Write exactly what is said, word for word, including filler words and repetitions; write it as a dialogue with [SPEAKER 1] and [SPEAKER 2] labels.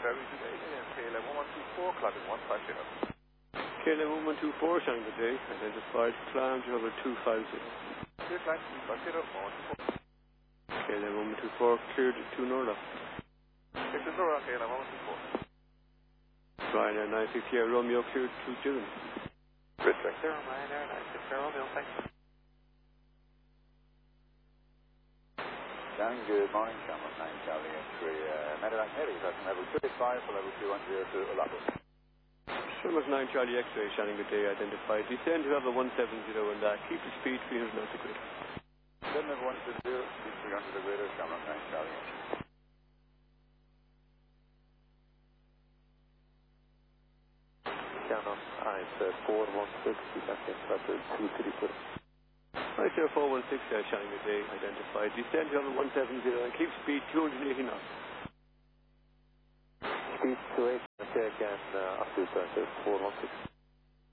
[SPEAKER 1] Derby today, K L M one one two four, climbing one five zero.
[SPEAKER 2] K L M one one two four, shining good day, identified, climb to over two five zero.
[SPEAKER 1] Clear climb two five zero, one one two four.
[SPEAKER 2] K L M one one two four, cleared to Norla.
[SPEAKER 1] Clear to Norla, K L M one one two four.
[SPEAKER 2] Ryanair nine six zero, Romeo, cleared to June.
[SPEAKER 1] Good check there, Ryanair nine six zero, Romeo, thanks.
[SPEAKER 3] Dan, good morning, Shamrock nine Charlie X-ray, uh, Medevac Heavy, that's level thirty-five for level two one zero to Olapo.
[SPEAKER 2] Shamrock nine Charlie X-ray, shining good day, identified, descend to level one seven zero and uh, keep the speed three hundred knots a grid.
[SPEAKER 3] Descend level one seven zero, speed three hundred a grid, Shamrock nine Charlie X-ray.
[SPEAKER 1] Canon ice uh, four one six, descent temperature two three zero.
[SPEAKER 2] Right there, four one six, uh, shining good day, identified, descend to level one seven zero and keep speed two hundred eighty knots.
[SPEAKER 1] Speed two eight, check and uh, up to four one six.